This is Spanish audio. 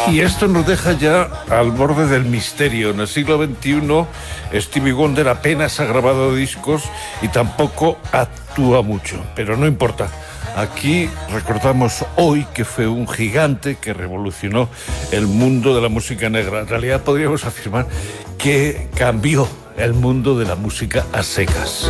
Y esto nos deja ya al borde del misterio. En el siglo XXI, Stevie Wonder apenas ha grabado discos y tampoco actúa mucho, pero no importa. Aquí recordamos hoy que fue un gigante que revolucionó el mundo de la música negra. En realidad podríamos afirmar que cambió el mundo de la música a secas.